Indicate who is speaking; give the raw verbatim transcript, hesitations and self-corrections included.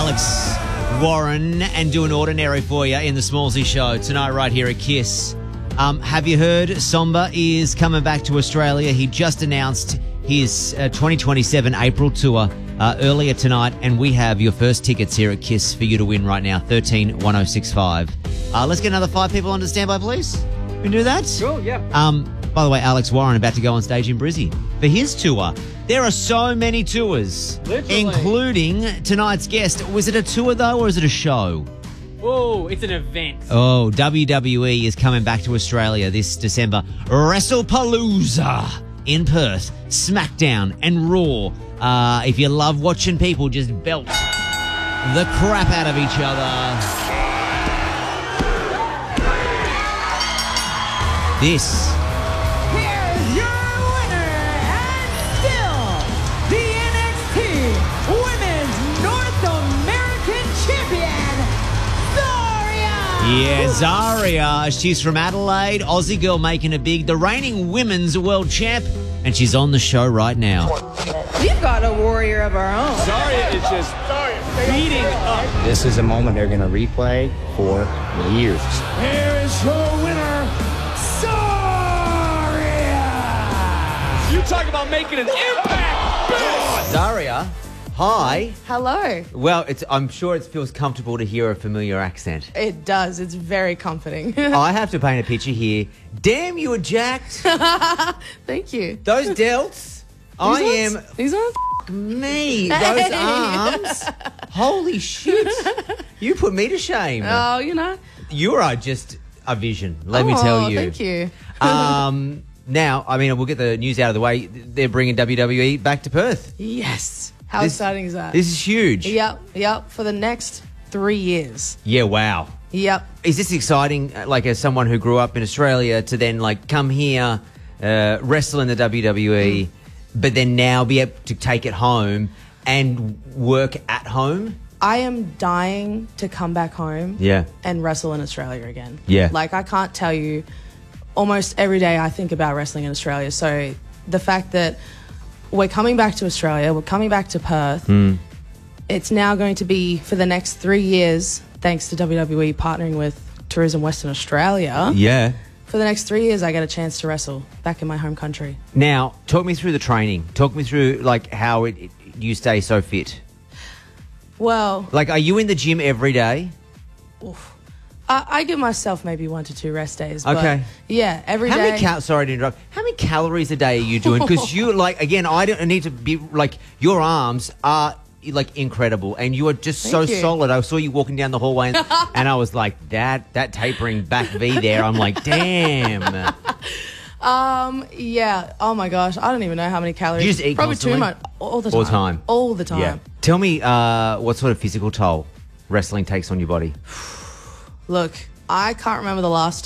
Speaker 1: Alex Warren and doing Ordinary for you in the Smallsy Show tonight right here at Kiss. Um, have you heard Somber is coming back to Australia? He just announced his uh, twenty twenty-seven April tour uh, earlier tonight, and we have your first tickets here at Kiss for you to win right now, thirteen one oh six five. Uh, let's get another five people on to standby, please. We can do that?
Speaker 2: Sure, yeah.
Speaker 1: Um, by the way, Alex Warren about to go on stage in Brizzy for his tour. There are so many tours,
Speaker 2: Literally.
Speaker 1: including tonight's guest. Was it a tour, though, or is it a show?
Speaker 2: Oh, it's an event.
Speaker 1: Oh, W W E is coming back to Australia this December. WrestlePalooza in Perth. SmackDown and Raw. Uh, if you love watching people just belt the crap out of each other. This
Speaker 3: Here's your winner and still the N X T Women's North American Champion, Zarya.
Speaker 1: Yeah, Zarya. She's from Adelaide. Aussie girl making it big. The reigning women's world champ. And she's on the show right now.
Speaker 3: We've got a warrior of our own.
Speaker 2: Zarya is just beating up.
Speaker 4: This is a moment they're going to replay for years.
Speaker 3: Here is your winner, Zarya.
Speaker 2: You talk about making an impact.
Speaker 1: Zarya, hi.
Speaker 5: Hello.
Speaker 1: Well, it's. I'm sure it feels comfortable to hear a familiar accent.
Speaker 5: It does. It's very comforting.
Speaker 1: I have to paint a picture here. Damn, you are jacked.
Speaker 5: Thank you.
Speaker 1: Those delts. I
Speaker 5: These
Speaker 1: am.
Speaker 5: ones? These ones?
Speaker 1: Me. Those arms. Holy shit. You put me to shame.
Speaker 5: Oh, you know.
Speaker 1: You are just a vision, let me
Speaker 5: Oh,
Speaker 1: tell you.
Speaker 5: Thank you.
Speaker 1: Um, now, I mean, we'll get the news out of the way. They're bringing W W E back to Perth.
Speaker 5: Yes. How
Speaker 1: This-
Speaker 5: exciting is that?
Speaker 1: This is huge.
Speaker 5: Yep. Yep. For the next three years.
Speaker 1: Yeah, wow.
Speaker 5: Yep.
Speaker 1: Is this exciting, uh, like as someone who grew up in Australia, to then like come here, uh, wrestle in the W W E,
Speaker 5: Mm.
Speaker 1: but then now be able to take it home and work at home?
Speaker 5: I am dying to come back home
Speaker 1: Yeah.
Speaker 5: and wrestle in Australia again.
Speaker 1: Yeah.
Speaker 5: Like, I can't tell you, almost every day I think about wrestling in Australia. So the fact that we're coming back to Australia, we're coming back to Perth,
Speaker 1: Mm.
Speaker 5: it's now going to be for the next three years, thanks to W W E partnering with Tourism Western Australia.
Speaker 1: Yeah.
Speaker 5: For the next three years, I get a chance to wrestle back in my home country.
Speaker 1: Now, talk me through the training. Talk me through like how it, it you stay so fit.
Speaker 5: Well,
Speaker 1: Like, are you in the gym every day?
Speaker 5: I, I give myself maybe one to two rest days. But
Speaker 1: Okay.
Speaker 5: yeah, every
Speaker 1: How
Speaker 5: day.
Speaker 1: many cal- sorry to interrupt. How many calories a day are you doing? Because you like again, I don't need to be like your arms are like incredible, and you are just so
Speaker 5: Thank you.
Speaker 1: solid. I saw you walking down the hallway, and, and I was like, that that tapering back V there. I'm like, damn.
Speaker 5: Um, yeah. Oh my gosh, I don't even know how many calories.
Speaker 1: You just eat
Speaker 5: Probably
Speaker 1: constantly?
Speaker 5: too much. All the time.
Speaker 1: All the time.
Speaker 5: All the time.
Speaker 1: Yeah. Tell me, uh, what sort of physical toll wrestling takes on your body?
Speaker 5: Look, I can't remember the last